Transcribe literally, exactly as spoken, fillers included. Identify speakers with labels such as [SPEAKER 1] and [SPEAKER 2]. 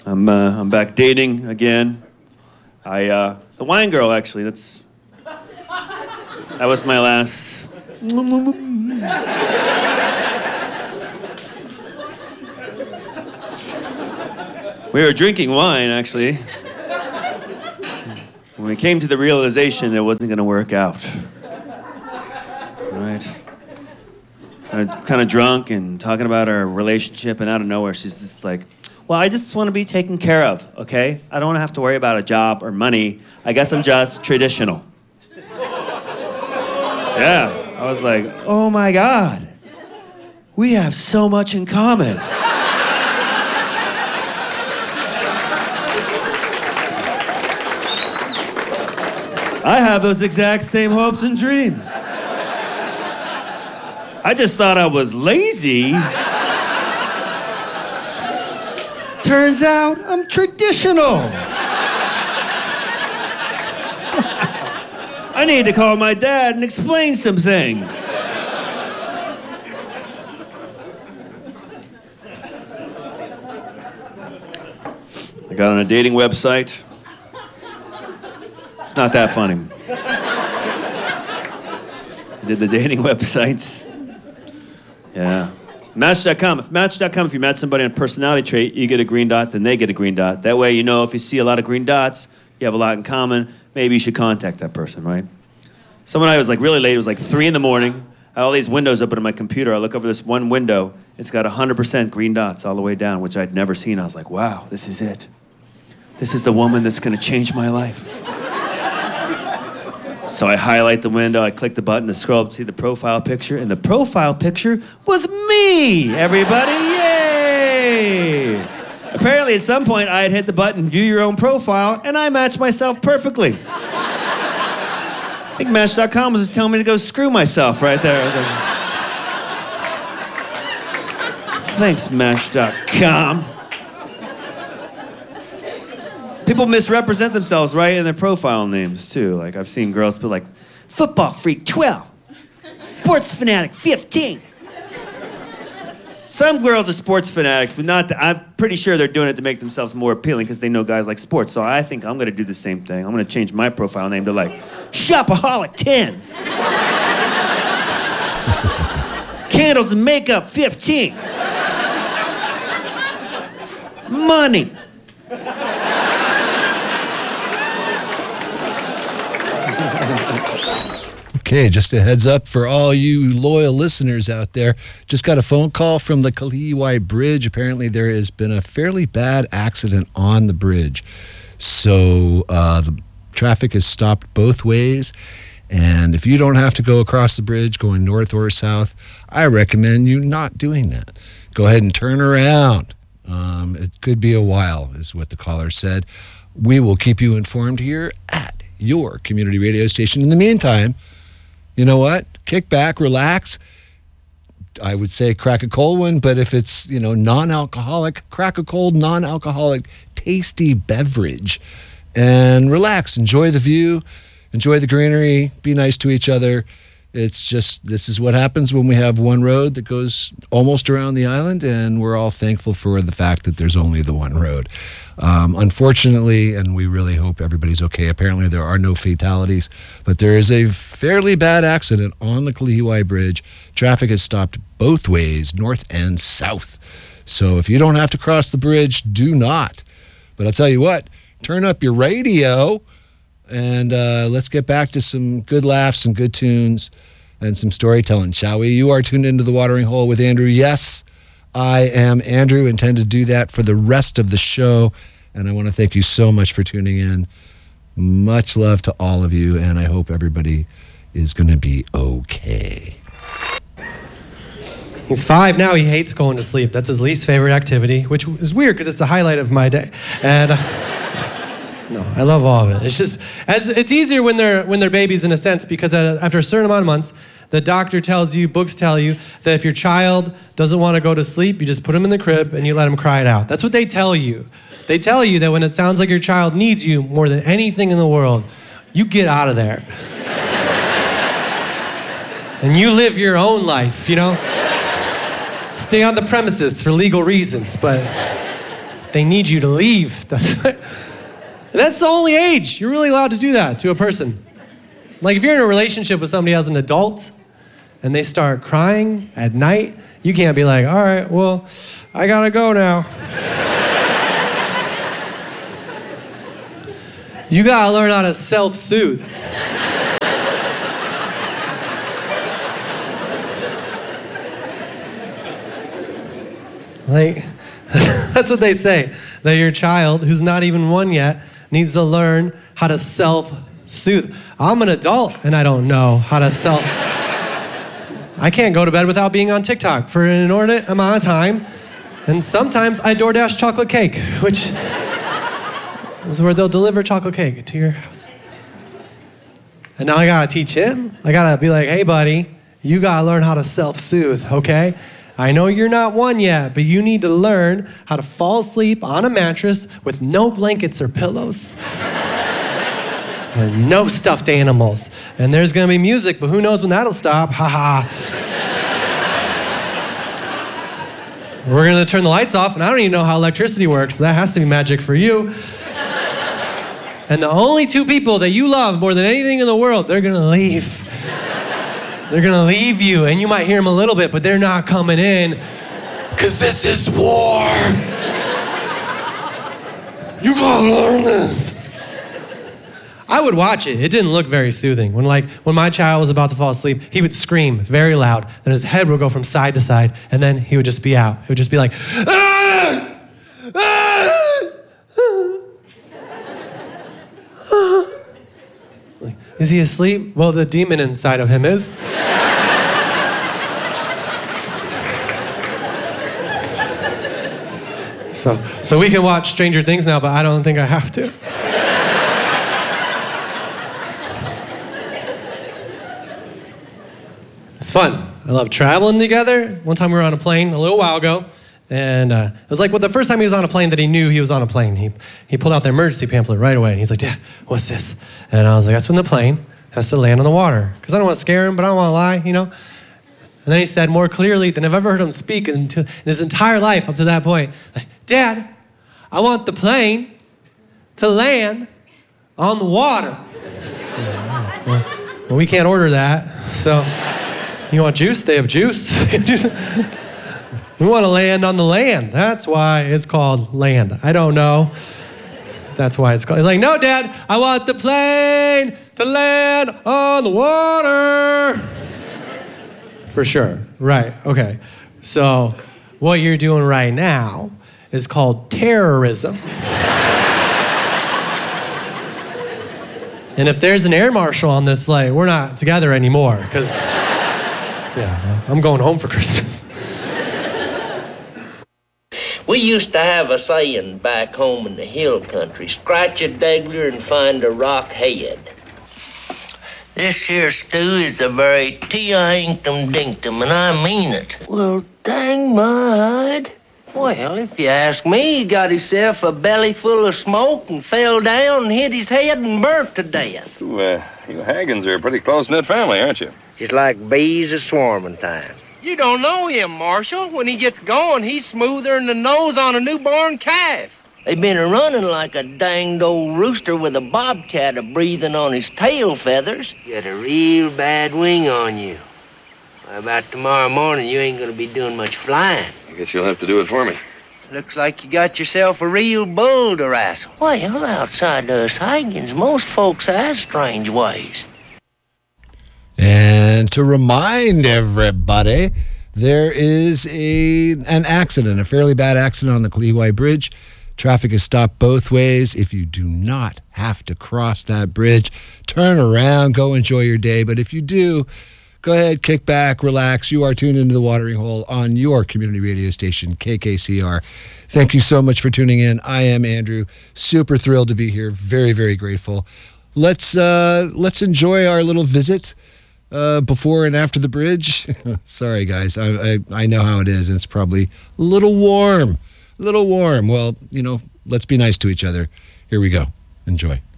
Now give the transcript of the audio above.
[SPEAKER 1] I'm uh, I'm back dating again. I uh, the wine girl actually. That's that was my last. We were drinking wine actually. When we came to the realization that it wasn't going to work out. Right. Kind of, kind of drunk and talking about our relationship, and out of nowhere, she's just like, well, I just want to be taken care of, okay? I don't want to have to worry about a job or money. I guess I'm just traditional. Yeah. I was like, oh my God. We have so much in common. I have those exact same hopes and dreams. I just thought I was lazy. Turns out I'm traditional. I need to call my dad and explain some things. I got on a dating website. It's not that funny. I did the dating websites. Yeah. Match dot com. If Match dot com, if you match somebody on a personality trait, you get a green dot, then they get a green dot. That way you know if you see a lot of green dots, you have a lot in common, maybe you should contact that person, right? Someone I was like really late, it was like three in the morning. I had all these windows open on my computer. I look over this one window, it's got one hundred percent green dots all the way down, which I'd never seen. I was like, wow, this is it. This is the woman that's gonna change my life. So I highlight the window, I click the button to scroll up to see the profile picture, and the profile picture was me, everybody, yay! Apparently at some point I had hit the button, view your own profile, and I matched myself perfectly. I think Match dot com was just telling me to go screw myself right there. I was like, thanks, Match dot com. People misrepresent themselves, right, in their profile names, too. Like, I've seen girls put, like, football freak twelve, sports fanatic fifteen. Some girls are sports fanatics, but not the, I'm pretty sure they're doing it to make themselves more appealing because they know guys like sports. So I think I'm going to do the same thing. I'm going to change my profile name to, like, Shopaholic ten. Candles and makeup fifteen. Money.
[SPEAKER 2] Okay, just a heads up for all you loyal listeners out there. Just got a phone call from the Kalihi Bridge. Apparently there has been a fairly bad accident on the bridge. So uh, the traffic is stopped both ways. And if you don't have to go across the bridge going north or south, I recommend you not doing that. Go ahead and turn around. Um, it could be a while, is what the caller said. We will keep you informed here at your community radio station. In the meantime, you know what? Kick back, relax. I would say crack a cold one, but if it's, you know, non-alcoholic, crack a cold, non-alcoholic, tasty beverage. And relax. Enjoy the view. Enjoy the greenery. Be nice to each other. It's just, this is what happens when we have one road that goes almost around the island, and we're all thankful for the fact that there's only the one road. Um, unfortunately, and we really hope everybody's okay, apparently there are no fatalities, but there is a fairly bad accident on the Kalihi Bridge. Traffic is stopped both ways, north and south. So if you don't have to cross the bridge, do not. But I'll tell you what, turn up your radio, and uh, let's get back to some good laughs and good tunes and some storytelling, shall we? You are tuned into The Watering Hole with Andrew. Yes, I am Andrew. Intend to do that for the rest of the show. And I want to thank you so much for tuning in. Much love to all of you, and I hope everybody is going to be okay.
[SPEAKER 3] He's five now. He hates going to sleep. That's his least favorite activity, which is weird because it's the highlight of my day. And uh, no, I love all of it. It's just, as it's easier when they're when they're babies in a sense, because after a certain amount of months, the doctor tells you, books tell you, that if your child doesn't want to go to sleep, you just put him in the crib and you let him cry it out. That's what they tell you. They tell you that when it sounds like your child needs you more than anything in the world, you get out of there. And you live your own life, you know? Stay on the premises for legal reasons, but they need you to leave. That's, that's the only age you're really allowed to do that to a person. Like if you're in a relationship with somebody as an adult and they start crying at night, you can't be like, all right, well, I gotta go now. You gotta learn how to self-soothe. Like, that's what they say, that your child, who's not even one yet, needs to learn how to self-soothe. I'm an adult and I don't know how to self... I can't go to bed without being on TikTok for an inordinate amount of time. And sometimes I DoorDash chocolate cake, which is where they'll deliver chocolate cake to your house. And now I gotta teach him. I gotta be like, hey buddy, you gotta learn how to self-soothe, okay? I know you're not one yet, but you need to learn how to fall asleep on a mattress with no blankets or pillows. And no stuffed animals. And there's gonna be music, but who knows when that'll stop, haha. We're gonna turn the lights off, and I don't even know how electricity works, so that has to be magic for you. And the only two people that you love more than anything in the world, they're gonna leave. They're gonna leave you, and you might hear them a little bit, but they're not coming in, because this is war. You gotta learn this. I would watch it. It didn't look very soothing. When like when my child was about to fall asleep, he would scream very loud. Then his head would go from side to side, and then he would just be out. It would just be like, ah! Ah! Ah! Like, is he asleep? Well, the demon inside of him is. So, so we can watch Stranger Things now, but I don't think I have to. It's fun. I love traveling together. One time we were on a plane a little while ago, and uh, it was like well, the first time he was on a plane that he knew he was on a plane. He, he pulled out the emergency pamphlet right away, and he's like, Dad, what's this? And I was like, that's when the plane has to land on the water. Because I don't want to scare him, but I don't want to lie, you know? And then he said more clearly than I've ever heard him speak in, in his entire life up to that point, like, Dad, I want the plane to land on the water. well, well, we can't order that, so... You want juice? They have juice. We want to land on the land. That's why it's called land. I don't know. That's why it's called. Like, no, Dad, I want the plane to land on the water. For sure. Right. Okay. So what you're doing right now is called terrorism. And if there's an air marshal on this flight, we're not together anymore, because... Yeah, I'm going home for Christmas.
[SPEAKER 4] We used to have a saying back home in the hill country, scratch a degler and find a rock head. This here stew is a very tea-a-hinktum dinktum, and I mean it. Well, dang my hide. Well, if you ask me, he got himself a belly full of smoke and fell down and hit his head and burnt to death.
[SPEAKER 5] Ooh, uh, you Haggans are a pretty close-knit family, aren't you?
[SPEAKER 4] Just like bees at swarming time.
[SPEAKER 6] You don't know him, Marshal. When he gets going, he's smoother than the nose on a newborn calf.
[SPEAKER 4] They been a running like a danged old rooster with a bobcat a-breathing on his tail feathers. Got a real bad wing on you. How about tomorrow morning, you ain't gonna be doing much flying.
[SPEAKER 5] I guess you'll have to do it for me.
[SPEAKER 4] Looks like you got yourself a real bull to wrestle. Well, outside us Haggans, most folks has strange ways.
[SPEAKER 2] And to remind everybody, there is a an accident, a fairly bad accident on the Kalihi Bridge. Traffic is stopped both ways. If you do not have to cross that bridge, turn around, go enjoy your day. But if you do, go ahead, kick back, relax. You are tuned into the Watering Hole on your community radio station, K K C R. Thank you so much for tuning in. I am Andrew. Super thrilled to be here. Very, very grateful. Let's uh, let's enjoy our little visit uh, before and after the bridge. Sorry, guys. I, I I know how it is, and it's probably a little warm. A little warm. Well, you know, let's be nice to each other. Here we go. Enjoy.